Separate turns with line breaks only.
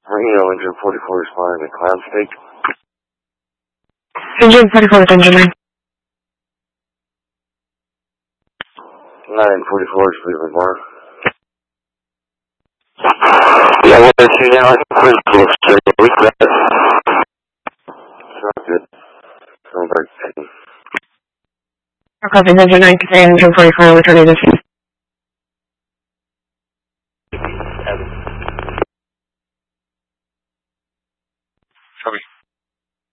Reno, engine 44 responding to Cloud State.
Engine 44 with engine 9.
944 is leaving more.
Yeah, what is he now? It's
not good. Sounds like 10.
Copy, engine 9 contain engine 44 with returning to